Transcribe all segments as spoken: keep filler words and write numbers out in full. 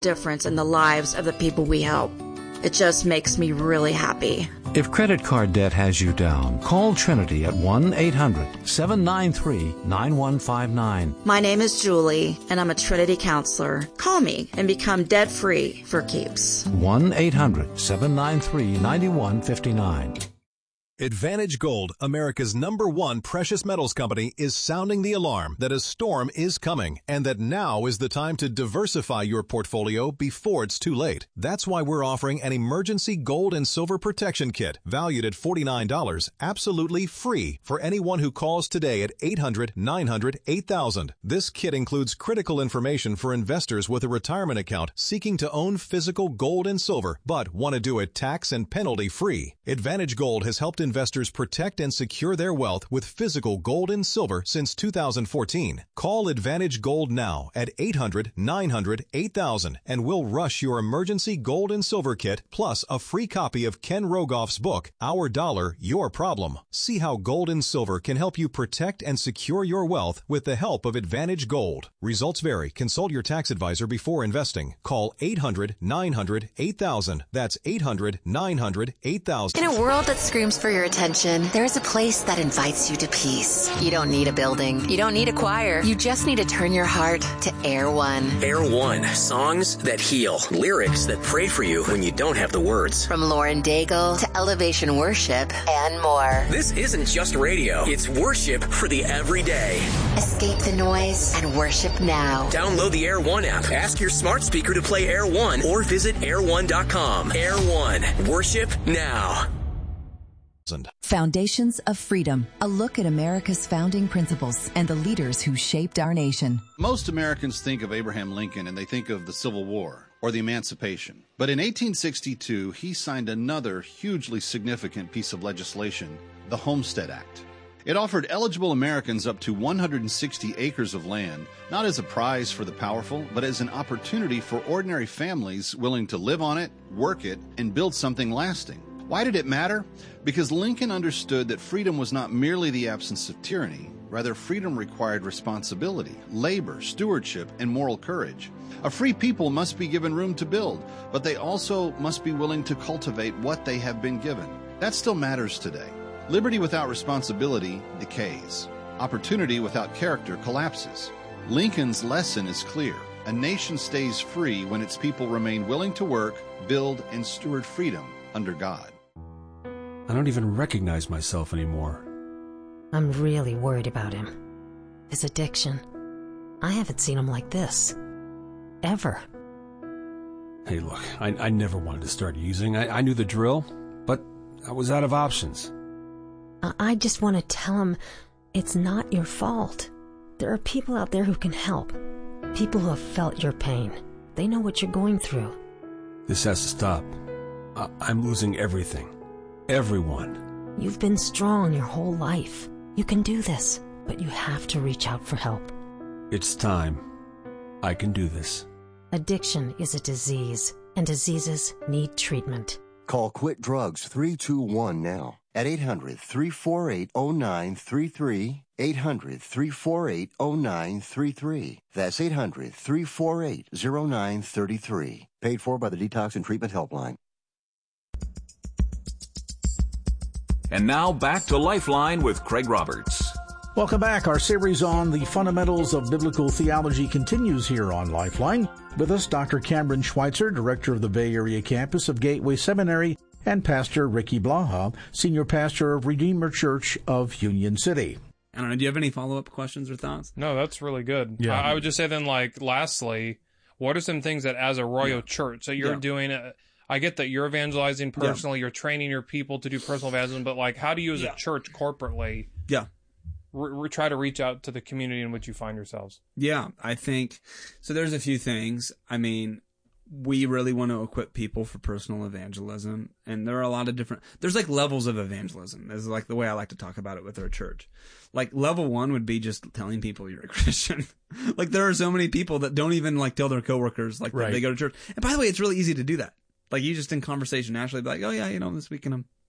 difference in the lives of the people we help. It just makes me really happy. If credit card debt has you down, call Trinity at one eight hundred seven nine three nine one five nine. My name is Julie, and I'm a Trinity counselor. Call me and become debt-free for keeps. one eight hundred seven nine three nine one five nine. Advantage Gold, America's number one precious metals company, is sounding the alarm that a storm is coming and that now is the time to diversify your portfolio before it's too late. That's why we're offering an emergency gold and silver protection kit valued at forty-nine dollars, absolutely free for anyone who calls today at eight hundred nine hundred eight thousand. This kit includes critical information for investors with a retirement account seeking to own physical gold and silver but want to do it tax and penalty free. Advantage Gold has helped investors protect and secure their wealth with physical gold and silver since two thousand fourteen. Call Advantage Gold now at eight hundred nine hundred eight thousand and we'll rush your emergency gold and silver kit plus a free copy of Ken Rogoff's book, Our Dollar, Your Problem. See how gold and silver can help you protect and secure your wealth with the help of Advantage Gold. Results vary. Consult your tax advisor before investing. Call eight hundred nine hundred eight thousand. That's eight hundred nine hundred eight thousand. In a world that screams for your attention, there's a place that invites you to peace. You don't need a building. You don't need a choir. You just need to turn your heart to Air One. Air One. Songs that heal. Lyrics that pray for you when you don't have the words. From Lauren Daigle to Elevation Worship and more. This isn't just radio. It's worship for the everyday. Escape the noise and worship now. Download the Air One app. Ask your smart speaker to play Air One or visit air one dot com. Air One. Worship now. Foundations of Freedom, a look at America's founding principles and the leaders who shaped our nation. Most Americans think of Abraham Lincoln and they think of the Civil War or the Emancipation. But in eighteen sixty-two, he signed another hugely significant piece of legislation, the Homestead Act. It offered eligible Americans up to one hundred sixty acres of land, not as a prize for the powerful, but as an opportunity for ordinary families willing to live on it, work it, and build something lasting. Why did it matter? Because Lincoln understood that freedom was not merely the absence of tyranny. Rather, freedom required responsibility, labor, stewardship, and moral courage. A free people must be given room to build, but they also must be willing to cultivate what they have been given. That still matters today. Liberty without responsibility decays. Opportunity without character collapses. Lincoln's lesson is clear. A nation stays free when its people remain willing to work, build, and steward freedom under God. I don't even recognize myself anymore. I'm really worried about him. His addiction. I haven't seen him like this. Ever. Hey, look, I, I never wanted to start using. I, I knew the drill, but I was out of options. I, I just want to tell him it's not your fault. There are people out there who can help. People who have felt your pain. They know what you're going through. This has to stop. I, I'm losing everything. Everyone. You've been strong your whole life. You can do this, but you have to reach out for help. It's time. I can do this. Addiction is a disease, and diseases need treatment. Call Quit Drugs three two one now at eight hundred three four eight oh nine three three, eight hundred three four eight oh nine three three. That's eight hundred three four eight oh nine three three. Paid for by the Detox and Treatment Helpline. And now back to Lifeline with Craig Roberts. Welcome back. Our series on the fundamentals of biblical theology continues here on Lifeline. With us, Doctor Cameron Schweitzer, director of the Bay Area campus of Gateway Seminary, and Pastor Ricky Blaha, senior pastor of Redeemer Church of Union City. I don't know. Do you have any follow-up questions or thoughts? No, that's really good. Yeah. I, I would just say then, like, lastly, what are some things that as a Royal yeah. Church that you're yeah. doing? Uh, I get that you're evangelizing personally, yeah. you're training your people to do personal evangelism, but like, how do you as yeah. a church corporately yeah. re- re- try to reach out to the community in which you find yourselves? Yeah, I think, so there's a few things. I mean, we really want to equip people for personal evangelism, and there are a lot of different, there's like levels of evangelism. This is like the way I like to talk about it with our church. Like level one would be just telling people you're a Christian. Like there are so many people that don't even like tell their coworkers like right. that they go to church. And by the way, it's really easy to do that. Like you just in conversation naturally be like, oh yeah, you know, this weekend I'm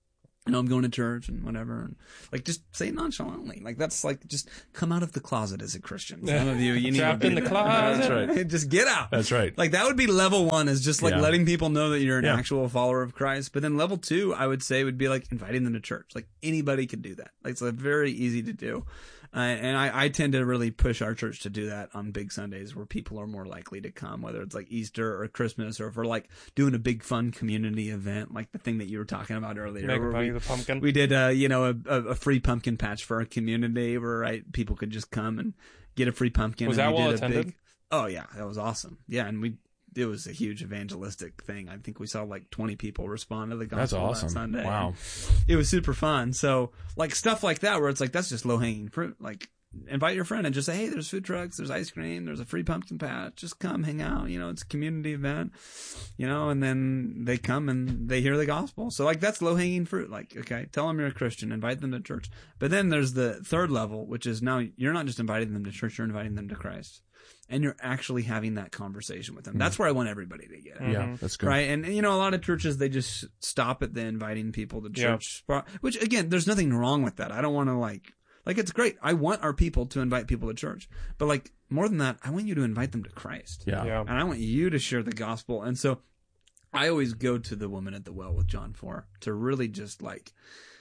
you know, I'm going to church and whatever. And like, just say it nonchalantly. Like, that's like, just come out of the closet as a Christian. Some of you, you need Trapped to in the that. closet. That's right. Just get out. That's right. Like, that would be level one, is just like Yeah. letting people know that you're an Yeah. actual follower of Christ. But then level two, I would say, would be like inviting them to church. Like, anybody could do that. Like, it's like very easy to do. Uh, and I, I tend to really push our church to do that on big Sundays where people are more likely to come, whether it's like Easter or Christmas, or if we're like doing a big fun community event, like the thing that you were talking about earlier. Make where Bunny we, the pumpkin. we did, uh, you know, a, a free pumpkin patch for our community where right people could just come and get a free pumpkin. Was and that we well did a attended? big- Oh yeah, that was awesome. Yeah, and we it was a huge evangelistic thing. I think we saw like twenty people respond to the gospel That's awesome. that Sunday. Wow. It was super fun. So like stuff like that where it's like that's just low hanging fruit. Like invite your friend and just say, hey, there's food trucks, there's ice cream, there's a free pumpkin patch. Just come hang out. You know, it's a community event. You know, and then they come and they hear the gospel. So like that's low hanging fruit. Like okay, tell them you're a Christian, invite them to church. But then there's the third level, which is now you're not just inviting them to church, you're inviting them to Christ. And you're actually having that conversation with them. That's where I want everybody to get it. Yeah, that's good. Right? And, you know, a lot of churches, they just stop at the inviting people to church spot, which, again, there's nothing wrong with that. I don't want to, like, like, it's great. I want our people to invite people to church. But, like, more than that, I want you to invite them to Christ. Yeah. Yeah. And I want you to share the gospel. And so I always go to the woman at the well with John four to really just, like,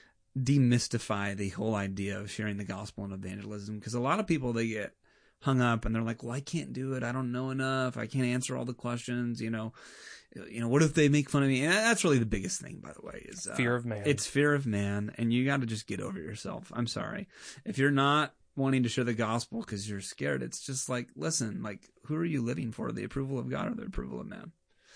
demystify the whole idea of sharing the gospel and evangelism. Because a lot of people, they get hung up and they're like, well, I can't do it. I don't know enough. I can't answer all the questions. You know, you know, what if they make fun of me? And that's really the biggest thing, by the way, is uh, Fear of man. It's fear of man. And you got to just get over yourself. I'm sorry. If you're not wanting to share the gospel because you're scared, it's just like, listen, like, who are you living for? The approval of God or the approval of man?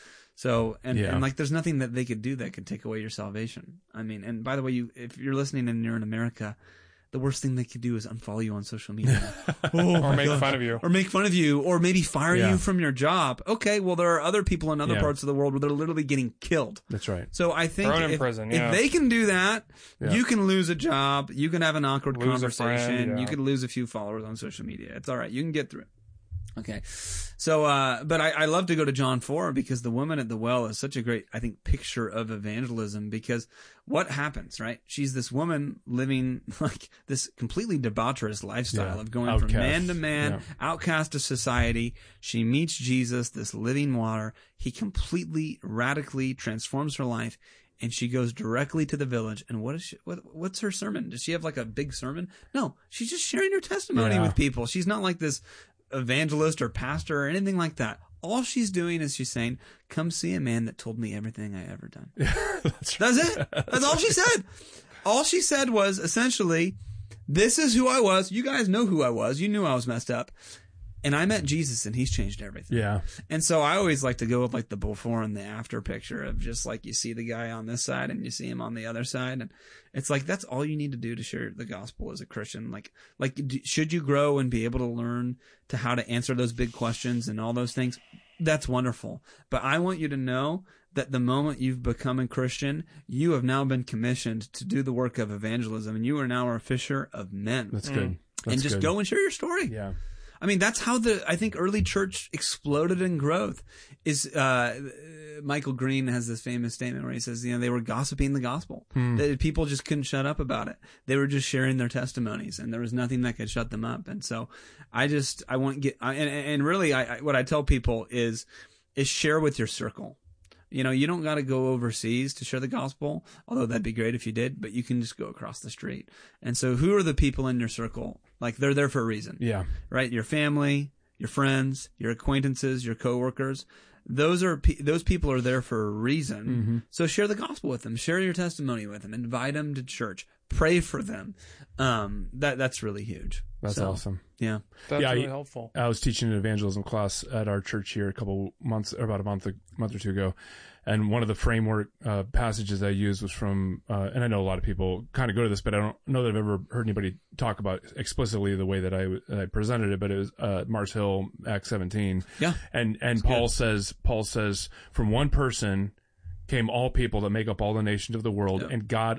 So, and, Yeah. and like, there's nothing that they could do that could take away your salvation. I mean, and by the way, you, if you're listening and you're in America, the worst thing they could do is unfollow you on social media. Oh, or make gosh. fun of you. Or make fun of you, or maybe fire Yeah. you from your job. Okay, well, there are other people in other Yeah. parts of the world where they're literally getting killed. That's right. So I think Thrown in if, prison, if yeah. they can do that, Yeah. you can lose a job, you can have an awkward Lose a conversation, friend, yeah. you could lose a few followers on social media. It's all right. You can get through it. Okay. So, uh, but I, I love to go to John four because the woman at the well is such a great, I think, picture of evangelism because what happens, right? She's this woman living like this completely debaucherous lifestyle Yeah. of going Outcast. from man to man, Yeah. outcast of society. She meets Jesus, this living water. He completely, radically transforms her life. And she goes directly to the village. And what is she, what, what's her sermon? Does she have like a big sermon? No, she's just sharing her testimony Yeah. with people. She's not like this evangelist or pastor or anything like that. All she's doing is she's saying, come see a man that told me everything I ever done. That's, That's it. That's all she said. All she said was essentially, this is who I was. You guys know who I was. You knew I was messed up. And I met Jesus and he's changed everything. Yeah. And so I always like to go with like the before and the after picture of just like you see the guy on this side and you see him on the other side. And it's like, that's all you need to do to share the gospel as a Christian. Like, like d- should you grow and be able to learn to how to answer those big questions and all those things? That's wonderful. But I want you to know that the moment you've become a Christian, you have now been commissioned to do the work of evangelism and you are now a fisher of men. That's good. That's and just good. go and share your story. Yeah. I mean, that's how the, I think early church exploded in growth is, uh, Michael Green has this famous statement where he says, you know, they were gossiping the gospel. Hmm. That people just couldn't shut up about it. They were just sharing their testimonies and there was nothing that could shut them up. And so I just, I want to get, I, and, and really I, I, what I tell people is, is share with your circle. You know, you don't got to go overseas to share the gospel, although that'd be great if you did, but you can just go across the street. And so who are the people in your circle? Like they're there for a reason. Yeah. Right? Your family, your friends, your acquaintances, your coworkers. Those are, pe- those people are there for a reason. Mm-hmm. So share the gospel with them, share your testimony with them, invite them to church, pray for them. Um, that, that's really huge. That's So, awesome. Yeah. That's yeah, really I, helpful. I was teaching an evangelism class at our church here a couple months, or about a month, a month or two ago. And one of the framework uh, passages I used was from, uh, and I know a lot of people kind of go to this, but I don't know that I've ever heard anybody talk about explicitly the way that I, I presented it, but it was uh, Mars Hill, Acts seventeen. Yeah. And, and Paul says, Paul says, from one person came all people that make up all the nations of the world, Yeah. and God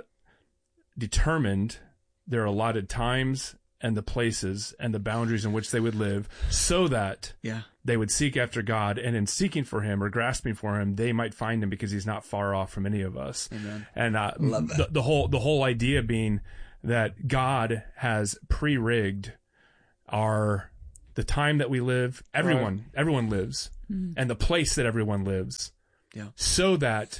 determined their allotted times and the places and the boundaries in which they would live so that Yeah. they would seek after God, and in seeking for him or grasping for him, they might find him because he's not far off from any of us. Amen. And uh, Love that. the, the whole the whole idea being that God has pre-rigged our the time that we live, everyone right. everyone lives, mm-hmm. and the place that everyone lives, yeah. so that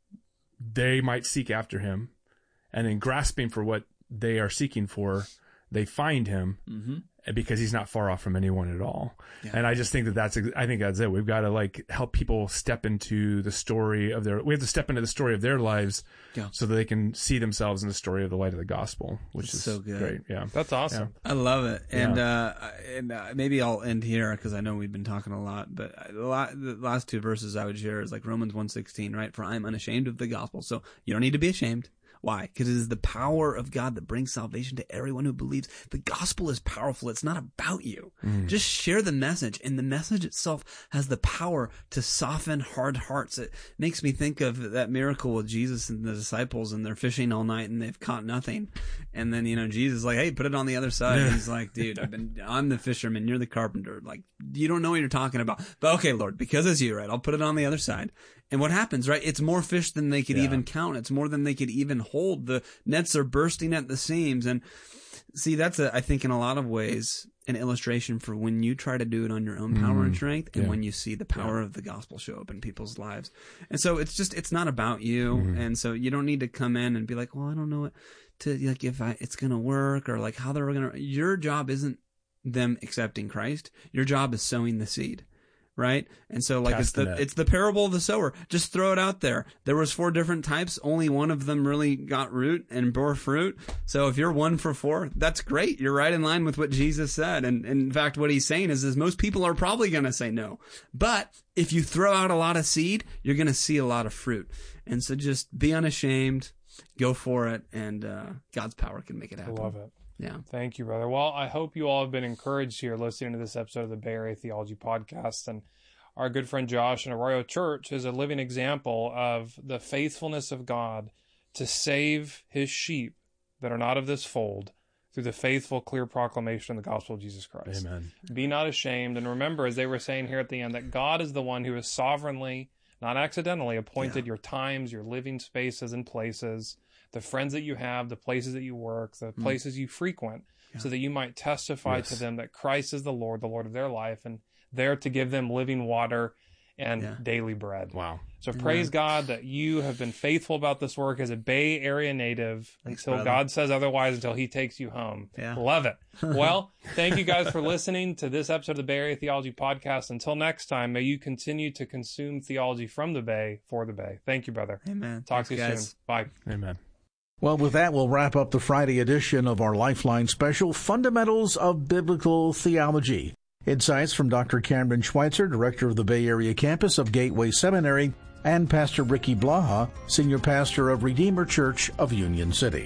they might seek after him, and in grasping for what they are seeking for, they find him. Mm-hmm. Because he's not far off from anyone at all. Yeah. And I just think that that's, I think that's it. We've got to like help people step into the story of their, we have to step into the story of their lives yeah. so that they can see themselves in the story of the light of the gospel, which that's is so good. Great. Yeah. That's awesome. Yeah. I love it. And, yeah. uh, and uh, maybe I'll end here because I know we've been talking a lot, but the, la- the last two verses I would share is like Romans one sixteen, right? For I am unashamed of the gospel. So you don't need to be ashamed. Why? Because it is the power of God that brings salvation to everyone who believes. The gospel is powerful. It's not about you. Mm. Just share the message, and the message itself has the power to soften hard hearts. It makes me think of that miracle with Jesus and the disciples, and they're fishing all night and they've caught nothing. And then, you know, Jesus is like, hey, put it on the other side. And he's like, dude, I've been, I'm the fisherman. You're the carpenter. Like, you don't know what you're talking about. But okay, Lord, because it's you, right? I'll put it on the other side. And what happens, right? It's more fish than they could yeah. even count. It's more than they could even hold. The nets are bursting at the seams. And see, that's, a, I think, in a lot of ways, an illustration for when you try to do it on your own power mm. and strength, and yeah. when you see the power yeah. of the gospel show up in people's lives. And so it's just, it's not about you. Mm. And so you don't need to come in and be like, well, I don't know what to, like, if I, it's going to work, or like how they're going to, your job isn't them accepting Christ. Your job is sowing the seed. Right? And so like Cast it's the, the it's the parable of the sower. Just throw it out there. There was four different types. Only one of them really got root and bore fruit. So if you're one for four, that's great. You're right in line with what Jesus said. And, and in fact, what he's saying is, is most people are probably going to say no. But if you throw out a lot of seed, you're going to see a lot of fruit. And so just be unashamed, go for it, and uh, God's power can make it happen. I love it. Yeah. Thank you, brother. Well, I hope you all have been encouraged here listening to this episode of the Bay Area Theology Podcast. And our good friend Josh and Arroyo Church is a living example of the faithfulness of God to save his sheep that are not of this fold through the faithful, clear proclamation of the gospel of Jesus Christ. Amen. Be not ashamed. And remember, as they were saying here at the end, that God is the one who has sovereignly, not accidentally, appointed yeah. your times, your living spaces and places, the friends that you have, the places that you work, the places mm. you frequent, yeah. so that you might testify yes. to them that Christ is the Lord, the Lord of their life, and there to give them living water and yeah. daily bread. Wow. So yeah. praise God that you have been faithful about this work as a Bay Area native Thanks, until brother. God says otherwise, until he takes you home. Yeah. Love it. Well, thank you guys for listening to this episode of the Bay Area Theology Podcast. Until next time, may you continue to consume theology from the Bay for the Bay. Thank you, brother. Amen. Talk Thanks, to you guys. soon. Bye. Amen. Well, with that, we'll wrap up the Friday edition of our Lifeline special, Fundamentals of Biblical Theology. Insights from Doctor Cameron Schweitzer, Director of the Bay Area campus of Gateway Seminary, and Pastor Ricky Blaha, Senior Pastor of Redeemer Church of Union City.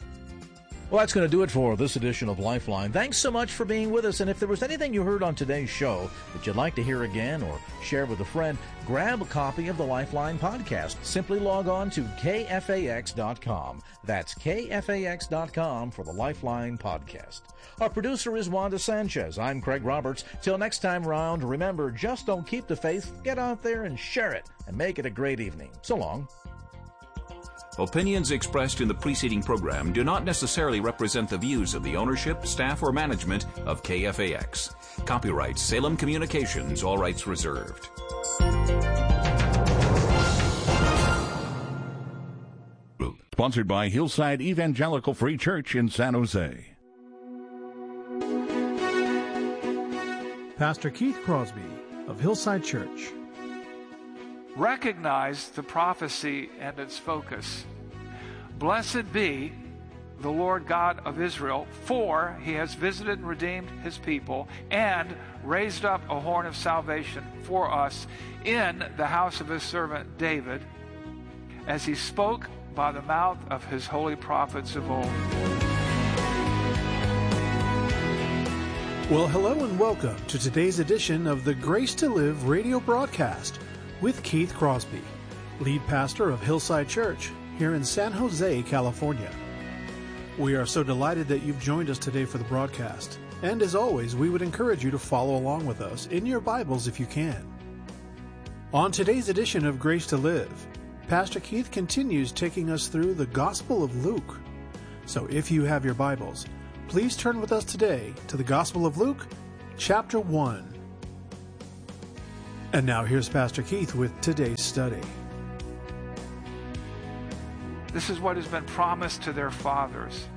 Well, that's going to do it for this edition of Lifeline. Thanks so much for being with us. And if there was anything you heard on today's show that you'd like to hear again or share with a friend, grab a copy of the Lifeline podcast. Simply log on to K F A X dot com. That's K F A X dot com for the Lifeline podcast. Our producer is Wanda Sanchez. I'm Craig Roberts. Till next time round, remember, just don't keep the faith. Get out there and share it and make it a great evening. So long. Opinions expressed in the preceding program do not necessarily represent the views of the ownership, staff, or management of K F A X. Copyright Salem Communications, all rights reserved. Sponsored by Hillside Evangelical Free Church in San Jose. Pastor Keith Crosby of Hillside Church. Recognize the prophecy and its focus. Blessed be the Lord God of Israel, for he has visited and redeemed his people and raised up a horn of salvation for us in the house of his servant David, as he spoke by the mouth of his holy prophets of old. Well, hello and welcome to today's edition of the Grace to Live radio broadcast with Keith Crosby, lead pastor of Hillside Church here in San Jose, California. We are so delighted that you've joined us today for the broadcast. And as always, we would encourage you to follow along with us in your Bibles if you can. On today's edition of Grace to Live, Pastor Keith continues taking us through the Gospel of Luke. So if you have your Bibles, please turn with us today to the Gospel of Luke, chapter one. And now here's Pastor Keith with today's study. This is what has been promised to their fathers.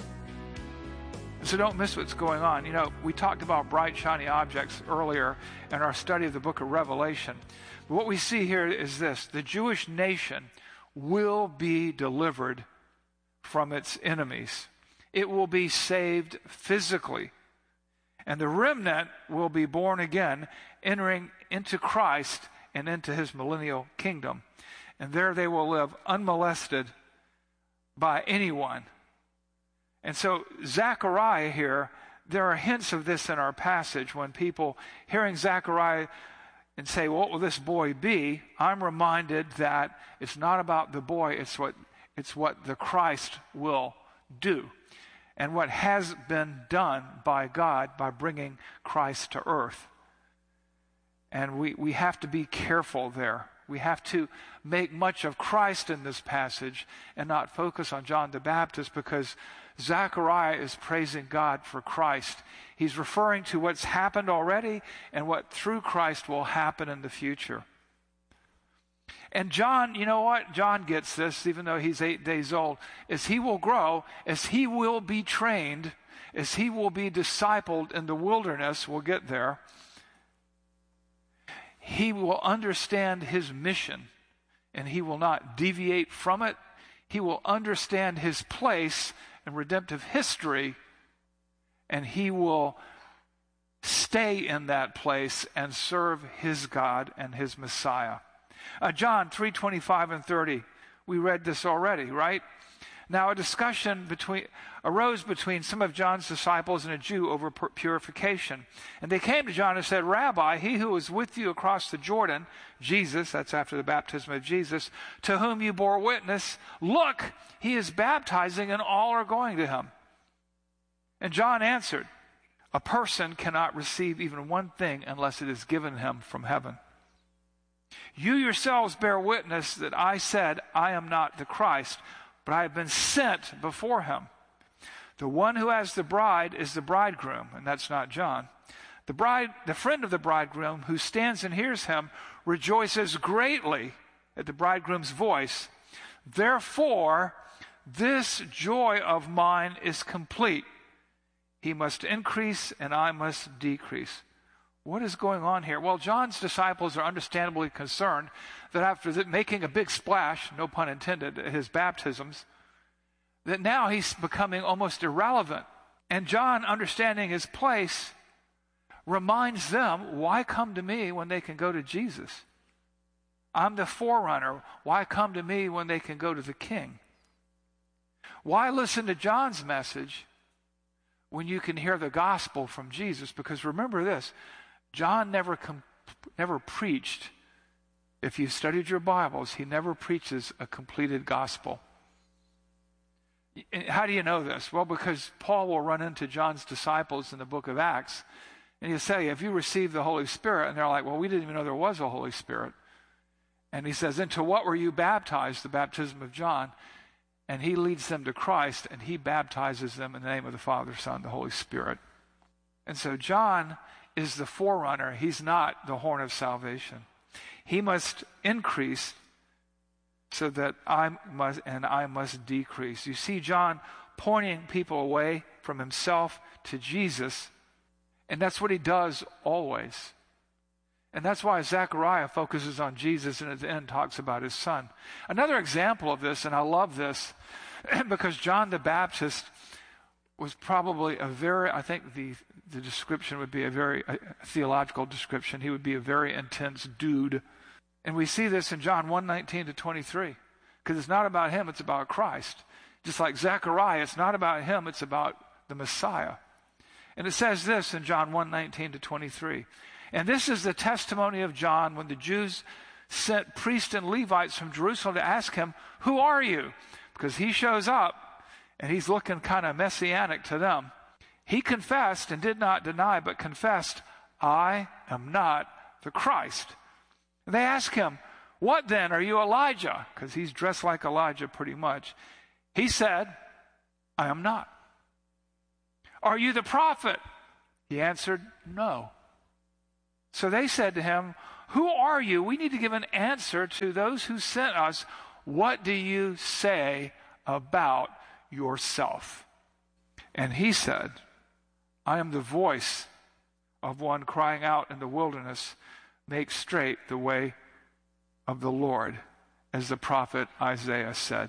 So don't miss what's going on. You know, we talked about bright, shiny objects earlier in our study of the book of Revelation. But what we see here is this: the Jewish nation will be delivered from its enemies. It will be saved physically. And the remnant will be born again, entering into Christ and into his millennial kingdom. And there they will live unmolested by anyone. And so Zechariah here, there are hints of this in our passage. When people hearing Zechariah and say, what will this boy be? I'm reminded that it's not about the boy, it's what it's what the Christ will do. And what has been done by God by bringing Christ to earth. And we, we have to be careful there. We have to make much of Christ in this passage and not focus on John the Baptist, because Zechariah is praising God for Christ. He's referring to what's happened already and what through Christ will happen in the future. And John, you know what? John gets this, even though he's eight days old, as he will grow, as he will be trained, as he will be discipled in the wilderness, we'll get there, he will understand his mission, and he will not deviate from it. He will understand his place in redemptive history, and he will stay in that place and serve his God and his Messiah. Uh, John three twenty-five and thirty, we read this already, right? Now a discussion between arose between some of John's disciples and a Jew over purification. And they came to John and said, Rabbi, he who was with you across the Jordan, Jesus, that's after the baptism of Jesus, to whom you bore witness, look, he is baptizing and all are going to him. And John answered, a person cannot receive even one thing unless it is given him from heaven. You yourselves bear witness that I said, I am not the Christ, but I have been sent before him. The one who has the bride is the bridegroom, and that's not John. The bride, the friend of the bridegroom who stands and hears him rejoices greatly at the bridegroom's voice. Therefore, this joy of mine is complete. He must increase and I must decrease. What is going on here? Well, John's disciples are understandably concerned that after the, making a big splash, no pun intended, at his baptisms, that now he's becoming almost irrelevant. And John, understanding his place, reminds them, why come to me when they can go to Jesus? I'm the forerunner. Why come to me when they can go to the King? Why listen to John's message when you can hear the gospel from Jesus? Because remember this, John never com- never preached, if you've studied your Bibles, he never preaches a completed gospel. How do you know this? Well, because Paul will run into John's disciples in the book of Acts, and he'll say, have you received the Holy Spirit? And they're like, well, we didn't even know there was a Holy Spirit. And he says, into what were you baptized? The baptism of John. And he leads them to Christ, and he baptizes them in the name of the Father, Son, and the Holy Spirit. And so John is the forerunner. He's not the horn of salvation. He must increase so that I must, and I must decrease. You see John pointing people away from himself to Jesus, and that's what he does always. And that's why Zechariah focuses on Jesus and at the end talks about his son. Another example of this, and I love this, because John the Baptist was probably a very, I think the, the description would be a very a theological description. He would be a very intense dude. And we see this in John one nineteen to twenty-three. Because it's not about him, it's about Christ. Just like Zechariah, it's not about him, it's about the Messiah. And it says this in John one nineteen to twenty-three. And this is the testimony of John when the Jews sent priests and Levites from Jerusalem to ask him, who are you? Because he shows up and he's looking kind of messianic to them. He confessed and did not deny, but confessed, I am not the Christ. And they asked him, what then? Are you Elijah? Because he's dressed like Elijah pretty much. He said, I am not. Are you the prophet? He answered, no. So they said to him, who are you? We need to give an answer to those who sent us. What do you say about yourself? And he said, I am the voice of one crying out in the wilderness, make straight the way of the Lord, as the prophet Isaiah said.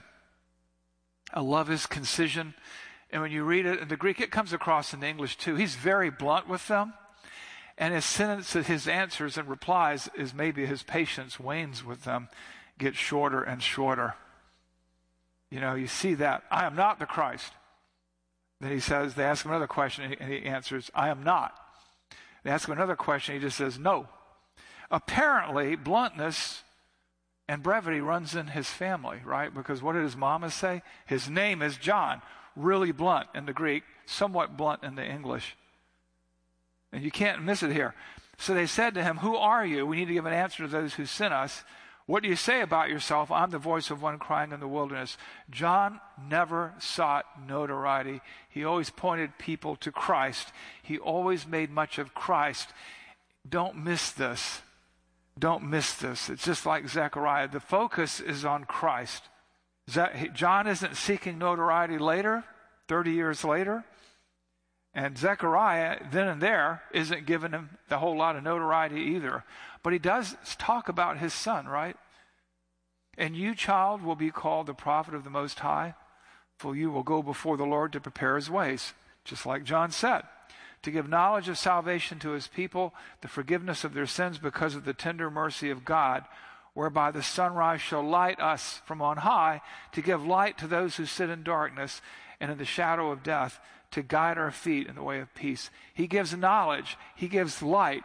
I love his concision. And when you read it in the Greek, it comes across in the English too. He's very blunt with them. And his sentences, his answers and replies is maybe his patience wanes with them, gets shorter and shorter. You know, you see that. I am not the Christ. Then he says, they ask him another question and he answers, I am not. They ask him another question, he just says, no. Apparently, bluntness and brevity runs in his family, right? Because what did his mama say? His name is John. Really blunt in the Greek, somewhat blunt in the English. And you can't miss it here. So they said to him, who are you? We need to give an answer to those who sent us. What do you say about yourself? I'm the voice of one crying in the wilderness. John never sought notoriety. He always pointed people to Christ. He always made much of Christ. Don't miss this. Don't miss this. It's just like Zechariah. The focus is on Christ. John isn't seeking notoriety later, thirty years later. And Zechariah, then and there, isn't giving him a whole lot of notoriety either. But he does talk about his son, right? And you, child, will be called the prophet of the Most High, for you will go before the Lord to prepare his ways, just like John said, to give knowledge of salvation to his people, the forgiveness of their sins because of the tender mercy of God, whereby the sunrise shall light us from on high, to give light to those who sit in darkness and in the shadow of death, to guide our feet in the way of peace. He gives knowledge. He gives light.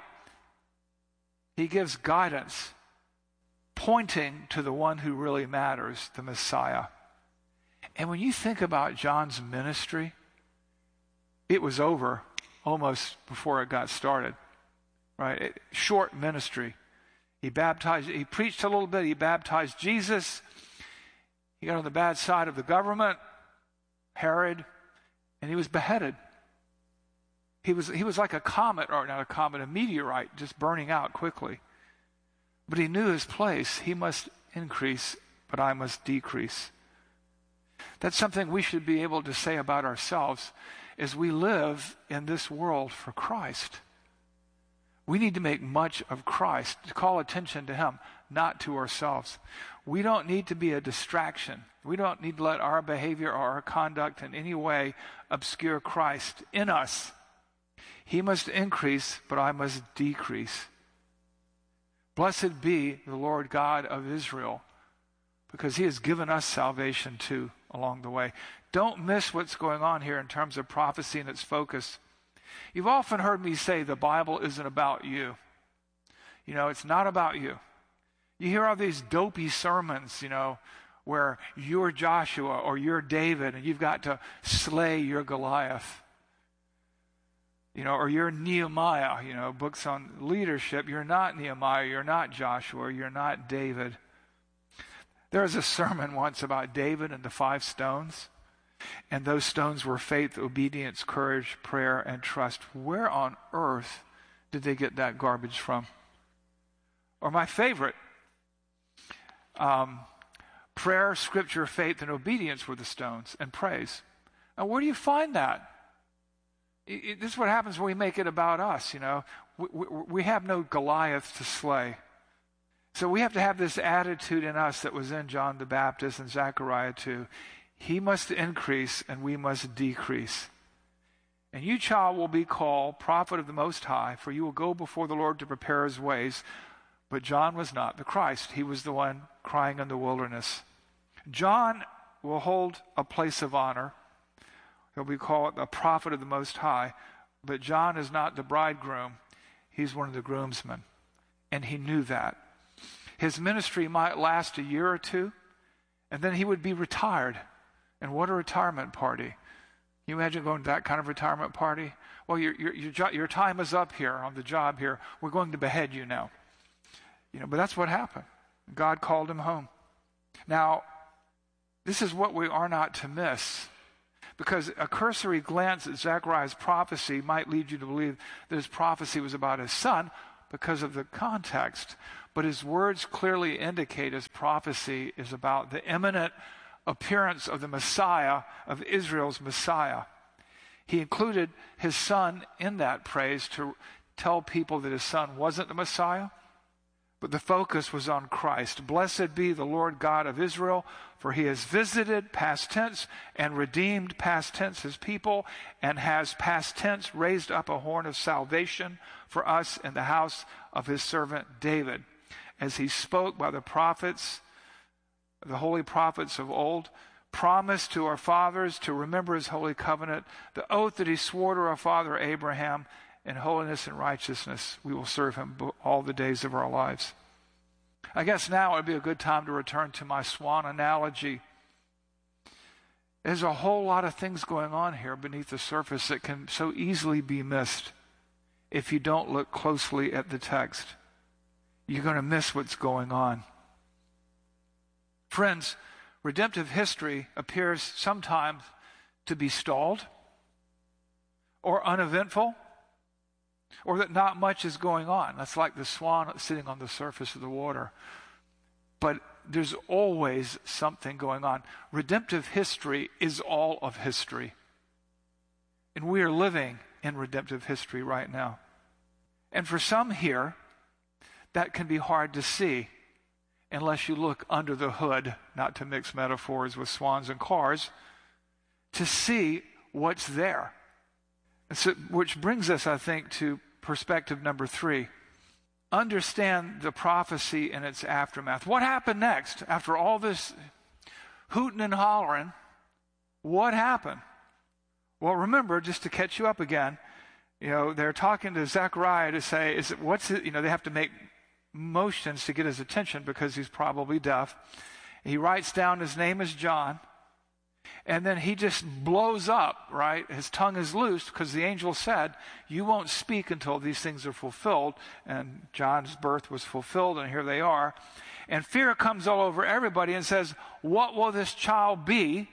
He gives guidance, pointing to the one who really matters, the Messiah. And when you think about John's ministry, it was over almost before it got started, right? It, short ministry. He baptized, he preached a little bit, he baptized Jesus. He got on the bad side of the government, Herod, and he was beheaded. He was, he was like a comet, or not a comet, a meteorite, just burning out quickly. But he knew his place. He must increase, but I must decrease. That's something we should be able to say about ourselves as we live in this world for Christ. We need to make much of Christ, to call attention to him, not to ourselves. We don't need to be a distraction. We don't need to let our behavior or our conduct in any way obscure Christ in us. He must increase, but I must decrease. Blessed be the Lord God of Israel, because he has given us salvation too along the way. Don't miss what's going on here in terms of prophecy and its focus. You've often heard me say the Bible isn't about you. You know, it's not about you. You hear all these dopey sermons, you know, where you're Joshua or you're David and you've got to slay your Goliath. You know, or you're Nehemiah, you know, books on leadership. You're not Nehemiah, you're not Joshua, you're not David. There was a sermon once about David and the five stones. And those stones were faith, obedience, courage, prayer, and trust. Where on earth did they get that garbage from? Or my favorite, um, prayer, scripture, faith, and obedience were the stones, and praise. Now, where do you find that? It, it, this is what happens when we make it about us, you know. We, we, we have no Goliath to slay. So we have to have this attitude in us that was in John the Baptist and Zechariah too. He must increase and we must decrease. And you, child, will be called prophet of the Most High, for you will go before the Lord to prepare his ways. But John was not the Christ. He was the one crying in the wilderness. John will hold a place of honor. He'll be called a prophet of the Most High. But John is not the bridegroom. He's one of the groomsmen. And he knew that. His ministry might last a year or two, and then he would be retired. And what a retirement party. You imagine going to that kind of retirement party? Well, your, your, your, jo- your time is up here on the job here. We're going to behead you now. You know, but that's what happened. God called him home. Now, this is what we are not to miss, because a cursory glance at Zechariah's prophecy might lead you to believe that his prophecy was about his son because of the context, but his words clearly indicate his prophecy is about the imminent appearance of the Messiah, of Israel's Messiah. He included his son in that praise to tell people that his son wasn't the Messiah, but the focus was on Christ. Blessed be the Lord God of Israel, for he has visited, past tense, and redeemed, past tense, his people, and has, past tense, raised up a horn of salvation for us in the house of his servant David. As he spoke by the prophets, the holy prophets of old, promised to our fathers to remember his holy covenant, the oath that he swore to our father Abraham, in holiness and righteousness, we will serve him all the days of our lives. I guess now would be a good time to return to my swan analogy. There's a whole lot of things going on here beneath the surface that can so easily be missed if you don't look closely at the text. You're going to miss what's going on. Friends, redemptive history appears sometimes to be stalled or uneventful, or that not much is going on. That's like the swan sitting on the surface of the water. But there's always something going on. Redemptive history is all of history. And we are living in redemptive history right now. And for some here, that can be hard to see unless you look under the hood, not to mix metaphors with swans and cars, to see what's there. So, which brings us, I think, to perspective number three. Understand the prophecy and its aftermath. What happened next? After all this hooting and hollering, what happened? Well, remember, just to catch you up again, you know, they're talking to Zechariah to say, is it, what's it, you know, they have to make motions to get his attention because he's probably deaf. He writes down his name is John. And then he just blows up, right? His tongue is loose because the angel said, you won't speak until these things are fulfilled. And John's birth was fulfilled, and here they are. And fear comes all over everybody and says, what will this child be?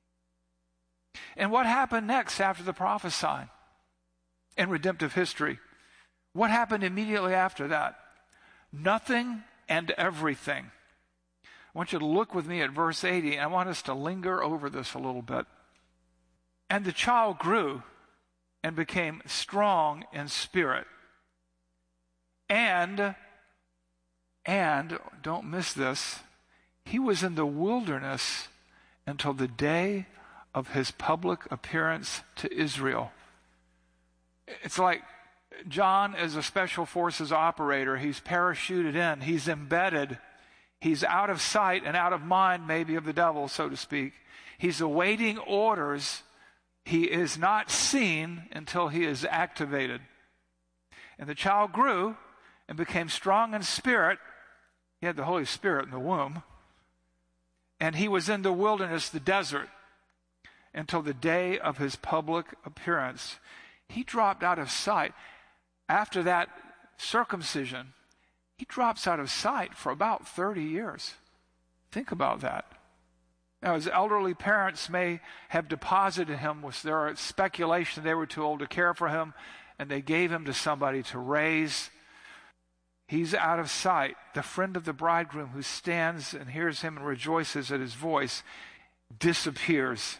And what happened next after the prophesying in redemptive history? What happened immediately after that? Nothing and everything. I want you to look with me at verse eighty, and I want us to linger over this a little bit. And the child grew and became strong in spirit. And, and, don't miss this, he was in the wilderness until the day of his public appearance to Israel. It's like John is a special forces operator. He's parachuted in. He's embedded. He's out of sight and out of mind, maybe, of the devil, so to speak. He's awaiting orders. He is not seen until he is activated. And the child grew and became strong in spirit. He had the Holy Spirit in the womb. And he was in the wilderness, the desert, until the day of his public appearance. He dropped out of sight. After that circumcision, he drops out of sight for about thirty years. Think about that. Now, his elderly parents may have deposited him with their speculation they were too old to care for him, and they gave him to somebody to raise. He's out of sight. The friend of the bridegroom who stands and hears him and rejoices at his voice disappears.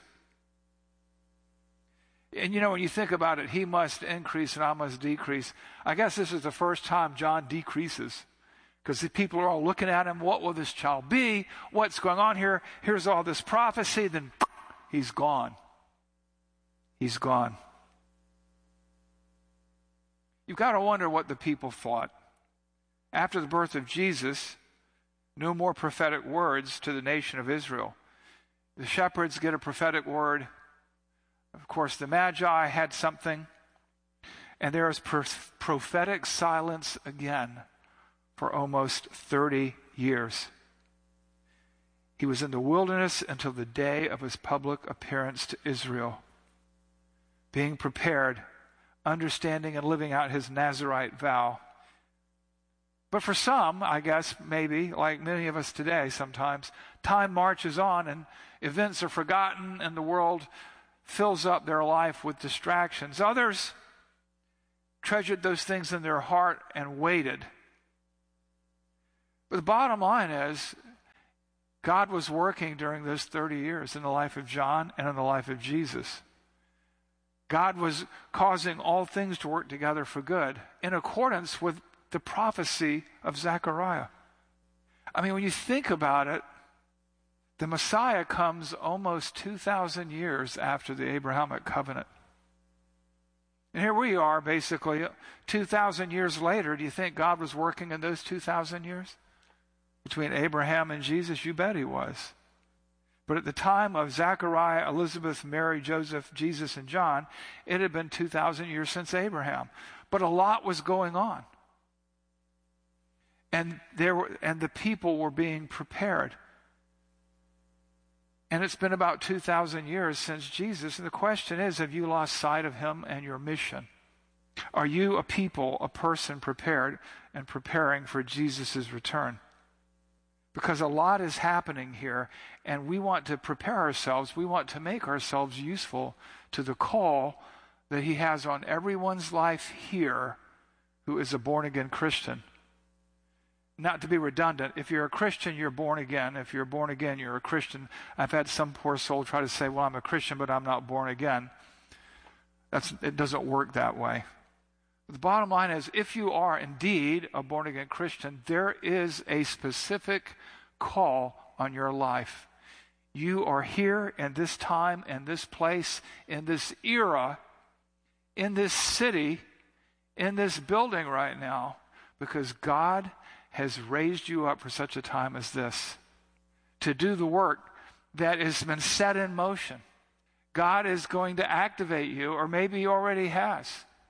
And you know, when you think about it, he must increase and I must decrease. I guess this is the first time John decreases, because the people are all looking at him. What will this child be? What's going on here? Here's all this prophecy. Then he's gone. He's gone. You've got to wonder what the people thought. After the birth of Jesus, no more prophetic words to the nation of Israel. The shepherds get a prophetic word. Of course, the Magi had something, and there is prophetic silence again for almost thirty years. He was in the wilderness until the day of his public appearance to Israel. being prepared, understanding and living out his Nazirite vow. But for some, I guess, maybe, like many of us today sometimes, time marches on and events are forgotten and the world fills up their life with distractions. Others treasured those things in their heart and waited. But the bottom line is, God was working during those thirty years in the life of John and in the life of Jesus. God was causing all things to work together for good in accordance with the prophecy of Zechariah. I mean, when you think about it, the Messiah comes almost two thousand years after the Abrahamic covenant. And here we are, basically, two thousand years later. Do you think God was working in those two thousand years? Between Abraham and Jesus? You bet he was. But at the time of Zechariah, Elizabeth, Mary, Joseph, Jesus, and John, it had been two thousand years since Abraham. But a lot was going on. And there were, and the people were being prepared. And it's been about two thousand years since Jesus. And the question is, have you lost sight of him and your mission? Are you a people, a person prepared and preparing for Jesus' return? Because a lot is happening here, and we want to prepare ourselves. We want to make ourselves useful to the call that he has on everyone's life here who is a born-again Christian. Not to be redundant, if you're a Christian, you're born again. If you're born again, you're a Christian. I've had some poor soul try to say, well, I'm a Christian, but I'm not born again. That's, it doesn't work that way. The bottom line is, if you are indeed a born-again Christian, there is a specific call on your life. You are here in this time, in this place, in this era, in this city, in this building right now, because God has raised you up for such a time as this to do the work that has been set in motion. God is going to activate you, or maybe he already has.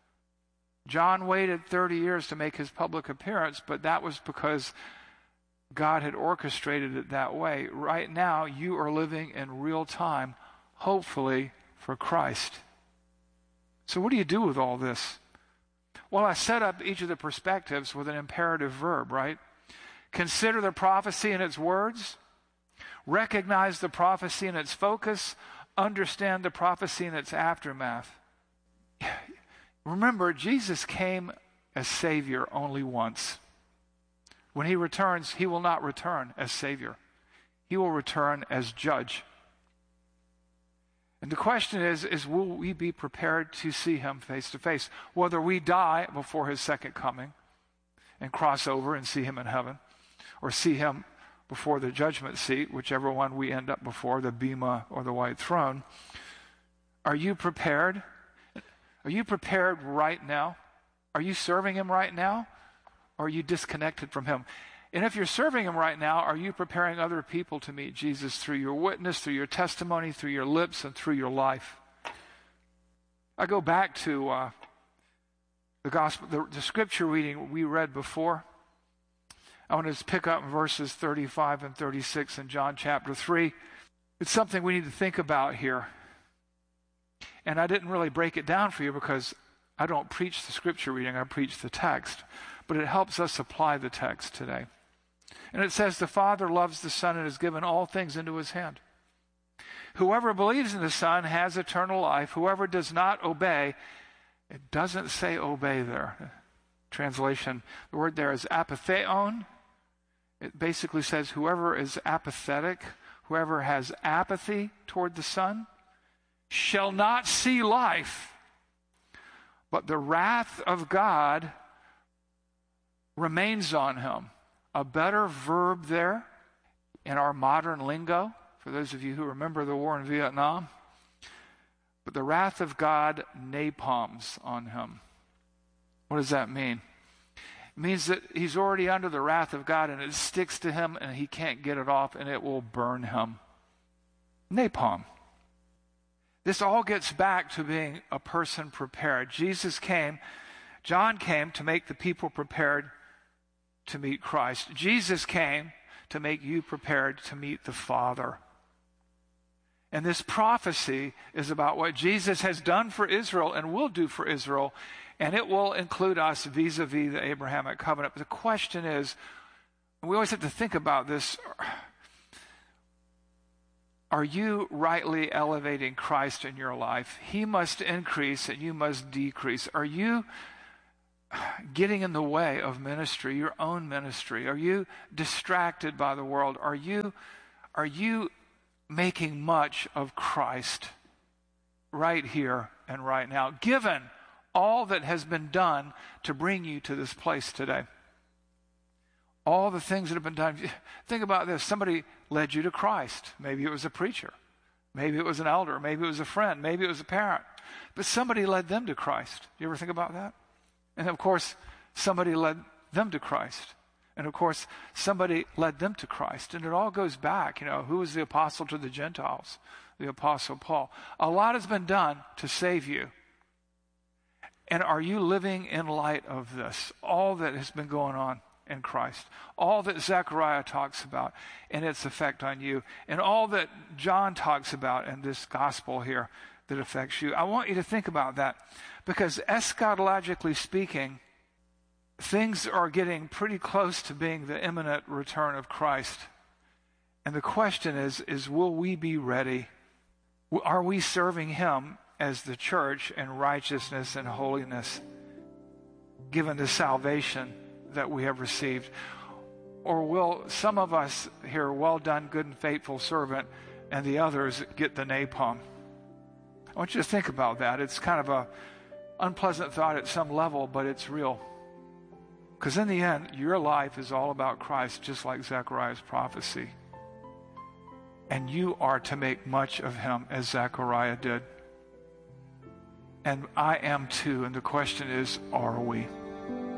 John waited thirty years to make his public appearance, but that was because God had orchestrated it that way. Right now, you are living in real time, hopefully for Christ. So what do you do with all this? Well, I set up each of the perspectives with an imperative verb, right? Consider the prophecy and its words. Recognize the prophecy and its focus. Understand the prophecy and its aftermath. Remember, Jesus came as Savior only once. When he returns, he will not return as Savior. He will return as Judge. And the question is, is will we be prepared to see him face to face? Whether we die before his second coming and cross over and see him in heaven, or see him before the judgment seat, whichever one we end up before, the bema or the white throne. Are you prepared? Are you prepared right now? Are you serving him right now? Or are you disconnected from him? And if you're serving him right now, are you preparing other people to meet Jesus through your witness, through your testimony, through your lips, and through your life? I go back to uh, the gospel, the, the scripture reading we read before. I want to pick up in verses thirty-five and thirty-six in John chapter three. It's something we need to think about here. And I didn't really break it down for you because I don't preach the scripture reading, I preach the text. But it helps us apply the text today. And it says, the Father loves the Son and has given all things into his hand. Whoever believes in the Son has eternal life. Whoever does not obey, it doesn't say obey there. Translation, the word there is apatheon. It basically says whoever is apathetic, whoever has apathy toward the Son, shall not see life, but the wrath of God remains on him. A better verb there in our modern lingo, for those of you who remember the war in Vietnam, but the wrath of God napalms on him. What does that mean? It means that he's already under the wrath of God and it sticks to him and he can't get it off and it will burn him. Napalm. This all gets back to being a person prepared. Jesus came, John came to make the people prepared to meet Christ. Jesus came to make you prepared to meet the Father. And this prophecy is about what Jesus has done for Israel and will do for Israel, and it will include us vis-a-vis the Abrahamic covenant. But the question is, we always have to think about this, are you rightly elevating Christ in your life? He must increase and you must decrease. Are you getting in the way of ministry, your own ministry? Are you distracted by the world? Are you, are you making much of Christ right here and right now, given all that has been done to bring you to this place today? All the things that have been done. Think about this. Somebody led you to Christ. Maybe it was a preacher. Maybe it was an elder. Maybe it was a friend. Maybe it was a parent. But somebody led them to Christ. You ever think about that? And of course, somebody led them to Christ. And of course, somebody led them to Christ. And it all goes back. You know, who was the apostle to the Gentiles? The apostle Paul. A lot has been done to save you. And are you living in light of this? All that has been going on in Christ. All that Zechariah talks about and its effect on you. And all that John talks about in this gospel here that affects you. I want you to think about that. Because eschatologically speaking, things are getting pretty close to being the imminent return of Christ. And the question is, is will we be ready? Are we serving him as the church in righteousness and holiness, given the salvation that we have received? Or will some of us hear, well done, good and faithful servant, and the others get the napalm? I want you to think about that. It's kind of a unpleasant thought at some level, but it's real. Because in the end, your life is all about Christ, just like Zechariah's prophecy. And you are to make much of him as Zechariah did. And I am too. And the question is, are we?